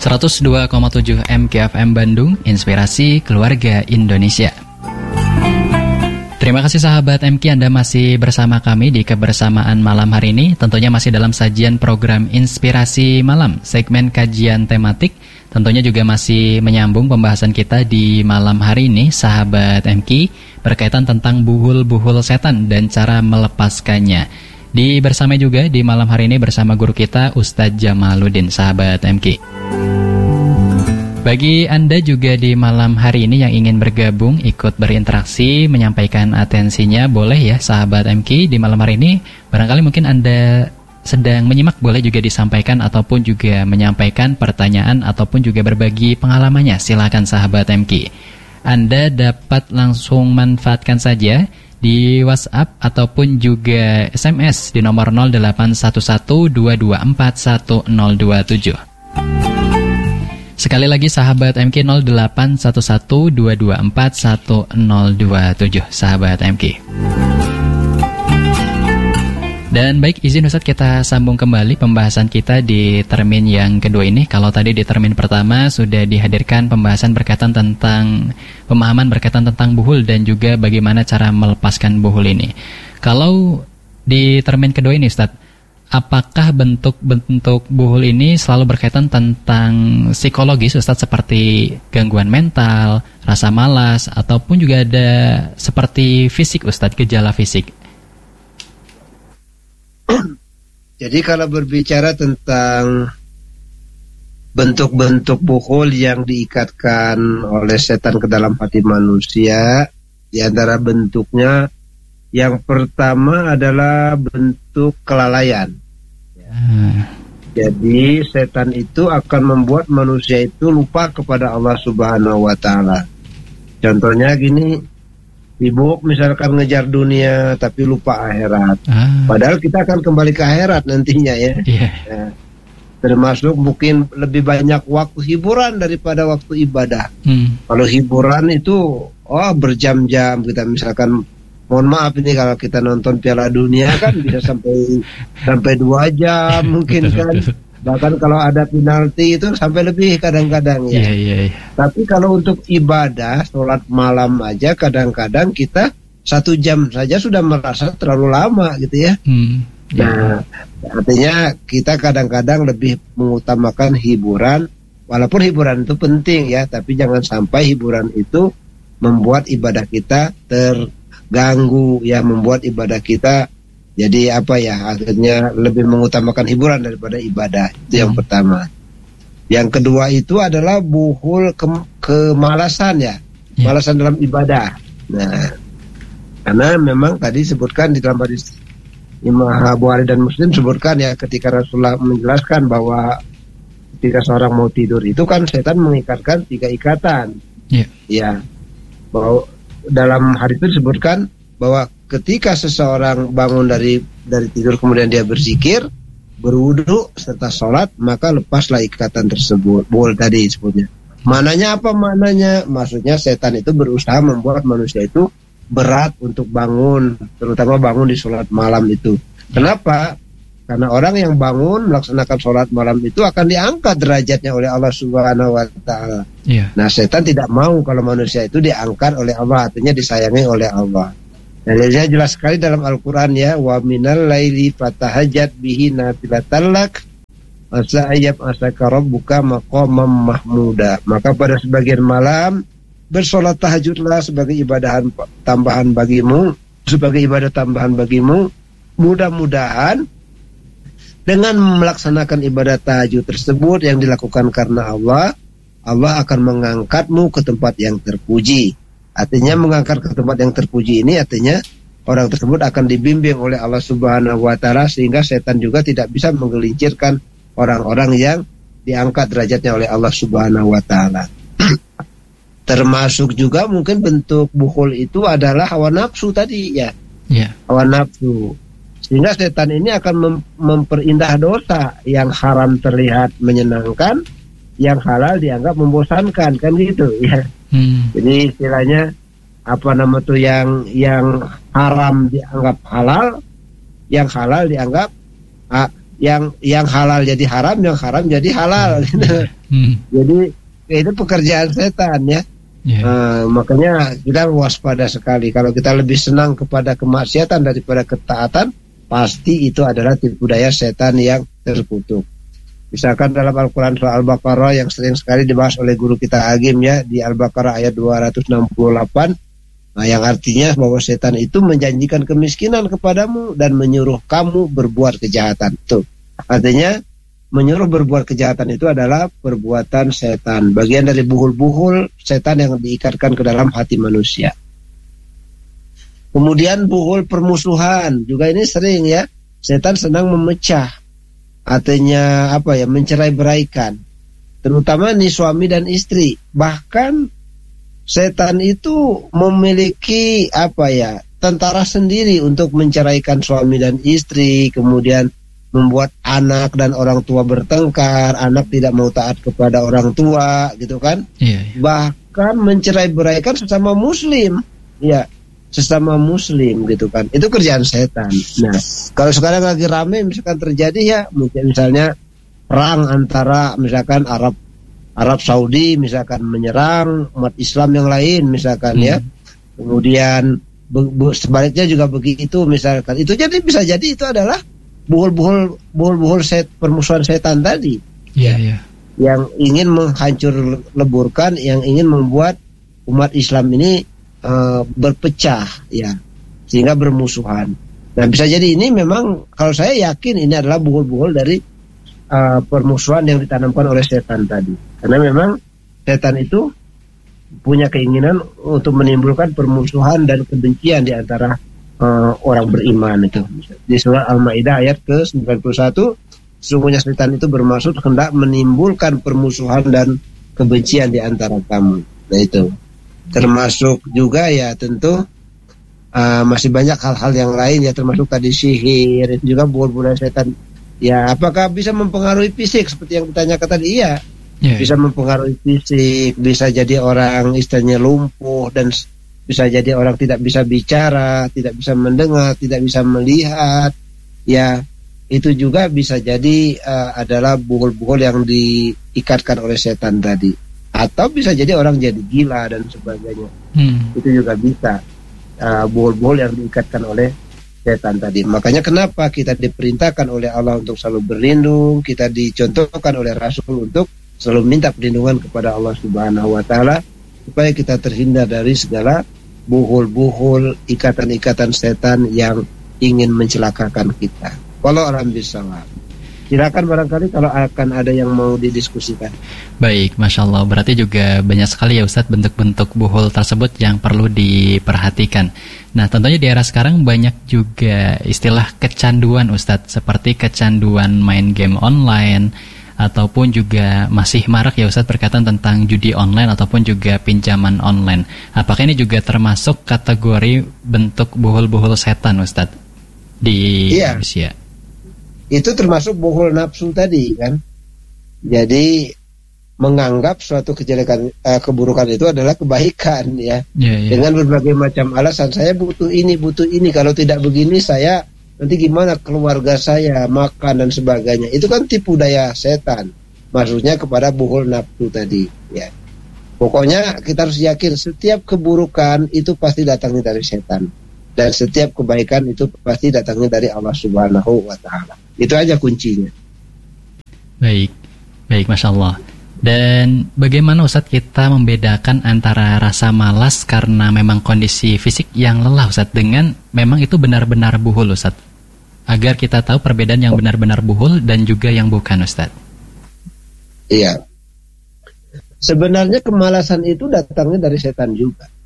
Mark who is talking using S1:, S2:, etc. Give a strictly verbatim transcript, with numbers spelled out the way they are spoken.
S1: seratus dua koma tujuh M K F M Bandung, Inspirasi Keluarga Indonesia. Terima kasih sahabat M K, Anda masih bersama kami di kebersamaan malam hari ini. Tentunya masih dalam sajian program Inspirasi Malam, segmen kajian tematik. Tentunya juga masih menyambung pembahasan kita di malam hari ini, sahabat M K, berkaitan tentang buhul-buhul setan dan cara melepaskannya. Di bersama juga di malam hari ini bersama guru kita Ustadz Jamaluddin, sahabat M K. Bagi Anda juga di malam hari ini yang ingin bergabung, ikut berinteraksi, menyampaikan atensinya, boleh ya sahabat M K di malam hari ini. Barangkali mungkin Anda sedang menyimak, boleh juga disampaikan ataupun juga menyampaikan pertanyaan ataupun juga berbagi pengalamannya. Silakan sahabat M K. Anda dapat langsung manfaatkan saja di WhatsApp ataupun juga S M S di nomor nol delapan satu satu dua dua empat satu nol dua tujuh. Sekali lagi sahabat M K, nol delapan satu satu dua dua empat satu nol dua tujuh, sahabat M K. Dan baik, izin Ustadz kita sambung kembali pembahasan kita di termin yang kedua ini. Kalau tadi di termin pertama sudah dihadirkan pembahasan berkaitan tentang pemahaman berkaitan tentang buhul dan juga bagaimana cara melepaskan buhul ini. Kalau di termin kedua ini Ustadz, apakah bentuk-bentuk buhul ini selalu berkaitan tentang psikologis Ustadz, seperti gangguan mental, rasa malas, ataupun juga ada seperti fisik Ustadz, gejala fisik?
S2: Jadi kalau berbicara tentang bentuk-bentuk buhul yang diikatkan oleh setan ke dalam hati manusia, di antara bentuknya yang pertama adalah bentuk kelalaian. Hmm. Jadi setan itu akan membuat manusia itu lupa kepada Allah Subhanahu wa Ta'ala. Contohnya gini, sibuk misalkan ngejar dunia tapi lupa akhirat. Ah. Padahal kita akan kembali ke akhirat nantinya ya. Yeah. Ya. Termasuk mungkin lebih banyak waktu hiburan daripada waktu ibadah. Hmm. Kalau hiburan itu oh berjam-jam, kita misalkan, mohon maaf ini kalau kita nonton Piala Dunia kan bisa sampai sampai dua jam mungkin kan. Bahkan kalau ada penalti itu sampai lebih kadang-kadang ya. Yeah, yeah, yeah. Tapi kalau untuk ibadah, sholat malam aja kadang-kadang kita satu jam saja sudah merasa terlalu lama gitu ya. Hmm, yeah. Nah, artinya kita kadang-kadang lebih mengutamakan hiburan, walaupun hiburan itu penting ya, tapi jangan sampai hiburan itu membuat ibadah kita terganggu ya, membuat ibadah kita jadi apa ya, akhirnya lebih mengutamakan hiburan daripada ibadah. Itu yang hmm. pertama. Yang kedua itu adalah buhul ke- kemalasan ya, yeah. Malasan dalam ibadah. Nah, karena memang tadi sebutkan di dalam hadis Imam Bukhari dan Muslim sebutkan ya, ketika Rasulullah menjelaskan bahwa ketika seorang mau tidur itu kan setan mengikatkan tiga ikatan. Yeah. Ya, bahwa dalam hadis itu disebutkan bahwa ketika seseorang bangun dari dari tidur kemudian dia berzikir, berwudu serta sholat, maka lepaslah ikatan tersebut. Buhul tadi sebutnya. Mananya apa mananya? Maksudnya setan itu berusaha membuat manusia itu berat untuk bangun, terutama bangun di sholat malam itu. Kenapa? Karena orang yang bangun melaksanakan sholat malam itu akan diangkat derajatnya oleh Allah Subhanahu wa Ta'ala. Yeah. Nah, setan tidak mau kalau manusia itu diangkat oleh Allah, artinya disayangi oleh Allah. Dalilnya jelas sekali dalam Al-Quran ya, wa minal laili fatahajat bihi nafilatan lak asa ayyab asaka rabbuka maqamam mahmuda. Maka pada sebagian malam bersolat tahajudlah sebagai ibadah tambahan bagimu, sebagai ibadah tambahan bagimu. Mudah-mudahan dengan melaksanakan ibadah tahajud tersebut yang dilakukan karena Allah, Allah akan mengangkatmu ke tempat yang terpuji. Artinya mengangkat ke tempat yang terpuji ini artinya orang tersebut akan dibimbing oleh Allah Subhanahu wa Ta'ala, sehingga setan juga tidak bisa menggelincirkan orang-orang yang diangkat derajatnya oleh Allah Subhanahu wa Ta'ala. Termasuk juga mungkin bentuk buhul itu adalah hawa nafsu tadi ya. Yeah. Hawa nafsu. Sehingga setan ini akan mem- memperindah dosa, yang haram terlihat menyenangkan, yang halal dianggap membosankan, kan gitu ya. Hmm. Jadi istilahnya apa nama tuh, yang yang haram dianggap halal, yang halal dianggap ah, yang yang halal jadi haram, yang haram jadi halal. Hmm. Jadi itu pekerjaan setan ya. Yeah. Uh, makanya kita waspada sekali. Kalau kita lebih senang kepada kemaksiatan daripada ketaatan, pasti itu adalah tipu daya setan yang terkutuk. Misalkan dalam Al-Quran surah Al-Baqarah yang sering sekali dibahas oleh guru kita Agim ya, di Al-Baqarah ayat dua ratus enam puluh delapan, nah, yang artinya bahwa setan itu menjanjikan kemiskinan kepadamu dan menyuruh kamu berbuat kejahatan. Tuh, artinya menyuruh berbuat kejahatan itu adalah perbuatan setan, bagian dari buhul-buhul setan yang diikatkan ke dalam hati manusia. Kemudian buhul permusuhan juga ini sering ya, setan senang memecah, artinya apa ya, mencerai-beraikan, terutama nih suami dan istri. Bahkan setan itu memiliki apa ya, tentara sendiri untuk menceraikan suami dan istri, kemudian membuat anak dan orang tua bertengkar, anak tidak mau taat kepada orang tua, gitu kan? Iya, iya. Bahkan mencerai-beraikan sesama muslim, ya, sesama muslim, gitu kan? Itu kerjaan setan. Nah, kalau sekarang lagi rame, misalkan terjadi ya, mungkin misalnya perang antara misalkan Arab Arab Saudi, misalkan menyerang umat Islam yang lain, misalkan hmm. ya, kemudian be- be- sebaliknya juga begitu, misalkan itu jadi bisa jadi itu adalah buhul-buhul buhul-buhul set permusuhan setan tadi, yeah, yeah. yang ingin menghancur leburkan, yang ingin membuat umat Islam ini uh, berpecah, ya, sehingga bermusuhan. Nah, bisa jadi ini memang, kalau saya yakin ini adalah buhul-buhul dari uh, permusuhan yang ditanamkan oleh setan tadi, karena memang setan itu punya keinginan untuk menimbulkan permusuhan dan kebencian di antara Uh, orang beriman itu. Di surah Al-Maidah ayat ke sembilan puluh satu, sesungguhnya setan itu bermaksud hendak menimbulkan permusuhan dan kebencian di antara kamu. Nah, itu termasuk juga ya tentu uh, masih banyak hal-hal yang lain ya, termasuk tadi sihir, itu juga buhul-buhul setan. Ya, apakah bisa mempengaruhi fisik seperti yang ditanyakan tadi? Iya, yeah. Bisa mempengaruhi fisik, bisa jadi orang istilahnya lumpuh, dan bisa jadi orang tidak bisa bicara, tidak bisa mendengar, tidak bisa melihat. Ya, itu juga bisa jadi uh, adalah buhul-buhul yang diikatkan oleh setan tadi. Atau bisa jadi orang jadi gila dan sebagainya. Hmm. Itu juga bisa uh, buhul-buhul yang diikatkan oleh setan tadi. Makanya kenapa kita diperintahkan oleh Allah untuk selalu berlindung, kita dicontohkan oleh Rasul untuk selalu minta perlindungan kepada Allah Subhanahu wa taala, supaya kita terhindar dari segala buhul-buhul, ikatan-ikatan setan yang ingin mencelakakan kita. Kalau orang bisa, silakan barangkali kalau akan ada yang mau didiskusikan.
S1: Baik, Masya Allah. Berarti juga banyak sekali ya Ustadz bentuk-bentuk buhul tersebut yang perlu diperhatikan. Nah, tentunya di era sekarang banyak juga istilah kecanduan Ustadz, seperti kecanduan main game online, ataupun juga masih marak ya Ustadz berkaitan tentang judi online ataupun juga pinjaman online. Apakah ini juga termasuk kategori bentuk buhul-buhul setan Ustadz di
S2: iya.
S1: Indonesia?
S2: Itu termasuk buhul nafsu tadi kan. Jadi menganggap suatu kejelekan, uh, keburukan itu adalah kebaikan ya. Yeah, yeah. Dengan berbagai macam alasan, saya butuh ini, butuh ini, kalau tidak begini saya nanti gimana keluarga saya, makan dan sebagainya. Itu kan tipu daya setan. Maksudnya kepada buhul nafsu tadi ya. Pokoknya kita harus yakin setiap keburukan itu pasti datangnya dari setan, dan setiap kebaikan itu pasti datangnya dari Allah Subhanahu wa taala. Itu aja kuncinya.
S1: Baik. Baik, Masya Allah. Dan bagaimana Ustadz kita membedakan antara rasa malas karena memang kondisi fisik yang lelah Ustadz dengan memang itu benar-benar buhul Ustadz, agar kita tahu perbedaan yang benar-benar buhul dan juga yang bukan Ustadz?
S2: Iya. Sebenarnya kemalasan itu datangnya dari setan juga.